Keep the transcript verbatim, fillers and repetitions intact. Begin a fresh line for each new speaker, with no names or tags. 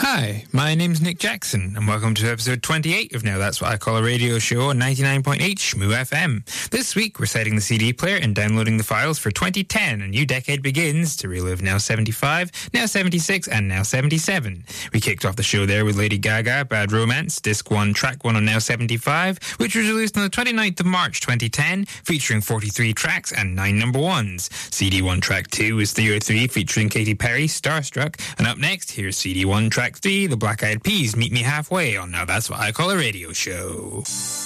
Hi, my name's Nick Jackson, and welcome to episode twenty-eight of Now That's What I Call a Radio Show on ninety-nine point eight Shmoo F M. This week, we're setting the C D player and downloading the files for twenty ten. A new decade begins to relive Now seventy-five, Now seventy-six, and Now seventy-seven. We kicked off the show there with Lady Gaga, Bad Romance, Disc one, Track one on Now seventy-five, which was released on the twenty-ninth of March twenty ten, featuring forty-three tracks and nine number ones. C D one Track two is three oh three, featuring Katy Perry, Starstruck. And up next, here's C D one Track three, The Black Eyed Peas, Meet Me Halfway on Now That's What I Call a Radio Show.